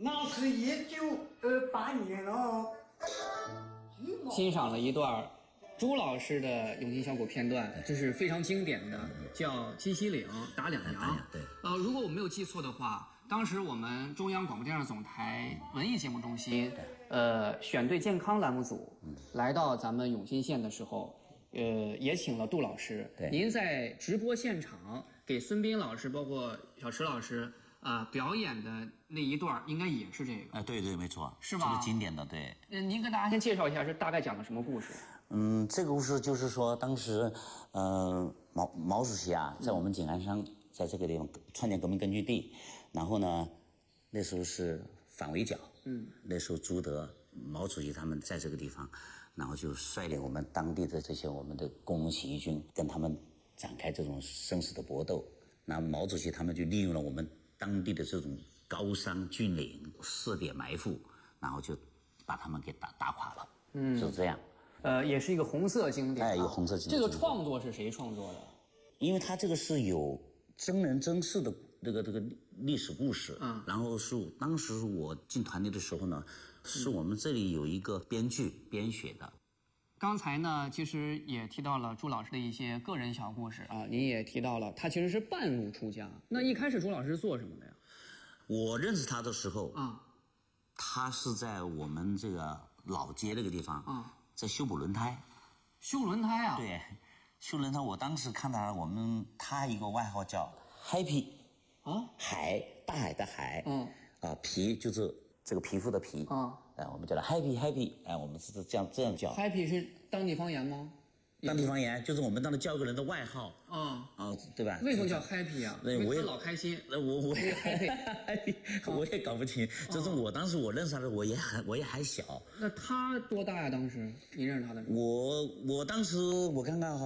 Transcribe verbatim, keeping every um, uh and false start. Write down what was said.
那是一九二八年了。 欣赏了一段朱老师的永庆小鼓片段，这是非常经典的，叫《七夕岭打两洋》。 对， 呃，如果我没有记错的话，当时我们中央广播电视总台文艺节目中心，呃，选对健康栏目组、嗯、来到咱们永新县的时候，呃，也请了杜老师。 对， 您在直播现场给孙斌老师，包括小池老师。呃，表演的那一段应该也是这个。 哎、呃，对对，没错， 是吧？ 这个经典的，对。 嗯，您跟大家先介绍一下，这大概讲了什么故事？ 嗯，这个故事就是说，当时，呃，毛毛主席啊，在我们井冈山，在这个地方创建革命根据地，然后呢，那时候是反围剿，嗯，那时候朱德、毛主席他们在这个地方，然后就率领我们当地的这些我们的工农起义军，跟他们展开这种生死的搏斗。那毛主席他们就利用了我们当地的这种高山峻岭设点埋伏，然后就把他们给打打垮了。嗯，就是这样。 呃，也是一个红色经典、啊。 哎，有红色经典。 这个创作是谁创作的？ 因为他这个是有真人真事的这个这个历史故事。嗯。然后是当时我进团队的时候呢，是我们这里有一个编剧编写的。 刚才呢，其实也提到了朱老师的一些个人小故事啊，您也提到了他其实是半路出家。那一开始朱老师是做什么的呀？ 我认识他的时候啊， 他是在我们这个老街那个地方啊， 在修补轮胎。 修轮胎啊？ 对，修轮胎。我当时看到我们他一个外号叫 Happy 啊， 海大海的海， 嗯啊皮就是这个皮肤的皮啊。 哎，我们叫他 happy happy， 哎，我们是这样这样叫。 happy 是当地方言吗？ 当地方言就是我们当时叫个人的外号。 啊啊、哦，对吧？ 为什么叫 happy 啊？ 那我也老开心。 那我我也 happy， 我也搞不清。就是我当时我认识他的，我也还我也还小。 那他多大呀？当时你认识他的时候？ 我我当时我看看哈。